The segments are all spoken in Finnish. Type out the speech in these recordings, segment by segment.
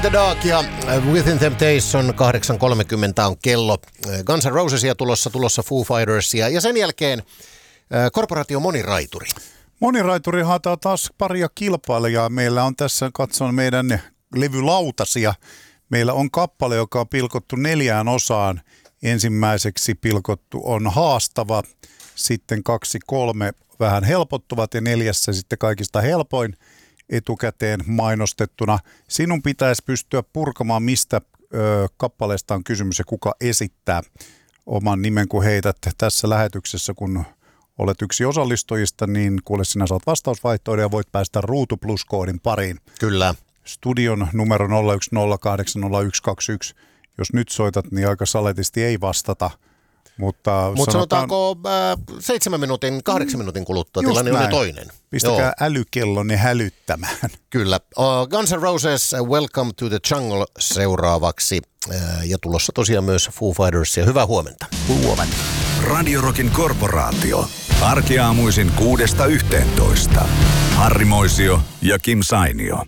The Dark ja Within Temptation 8.30 on kello. Guns N' Rosesia tulossa Foo Fightersia ja sen jälkeen korporaatio Moniraituri. Moniraituri haetaan taas paria kilpailijaa. Meillä on tässä, katson meidän levylautasia. Meillä on kappale, joka on pilkottu 4 osaan. Ensimmäiseksi pilkottu on Haastava, sitten 2-3 vähän helpottuvat ja 4 sitten kaikista helpoin etukäteen mainostettuna. Sinun pitäisi pystyä purkamaan, mistä kappaleesta on kysymys ja kuka esittää oman nimen, kun heität tässä lähetyksessä, kun olet yksi osallistujista, niin kuule, sinä saat vastausvaihtoehtoja ja voit päästä Ruutu Plus-koodin pariin. Kyllä. Studion numero 01080121. Jos nyt soitat, niin aika saletisti ei vastata. Mutta sanotaanko 7 minuutin, 8 minuutin kuluttua tilanne on jo toinen. Pistäkää älykellonne hälyttämään. Kyllä. Guns N' Roses, Welcome to the Jungle seuraavaksi. Ja tulossa tosiaan myös Foo Fightersia. Hyvää huomenta. Huomenta. Radio Rockin korporaatio. Arkiaamuisin 6-11. Harri Moisio ja Kim Sainio.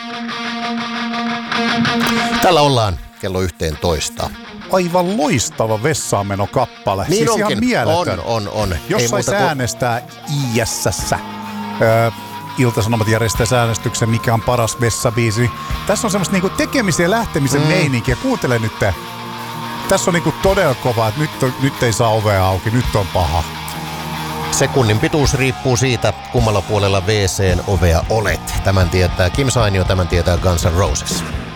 Tällä ollaan kello 11. Aivan loistava vessaanmenokappale. Niin siis onkin. Ihan mieletön. On. Jos saisi äänestää IS:ssä, Ilta-Sanomat järjestäisi äänestyksen, mikä on paras vessabiisi. Niin tässä on semmoista niinku tekemisen ja lähtemisen meininkiä. Kuuntele nyt. Tässä on niinku todella kova, että nyt ei saa ovea auki, nyt on paha. Sekunnin pituus riippuu siitä, kummalla puolella WC:n ovea olet. Tämän tietää Kim Sainio, tämän tietää Guns N' Roses.